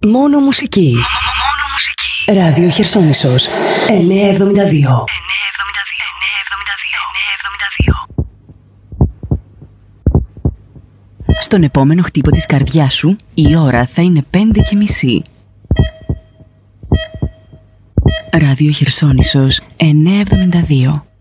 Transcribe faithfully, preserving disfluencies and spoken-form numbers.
Μόνο μουσική. Μόνο μουσική. Ράδιο Χερσόνησος εννιακόσια εβδομήντα δύο. Στον επόμενο χτύπο της καρδιάς σου, η ώρα θα είναι πέντε και μισή. Ράδιο Χερσόνησος εννιακόσια εβδομήντα δύο.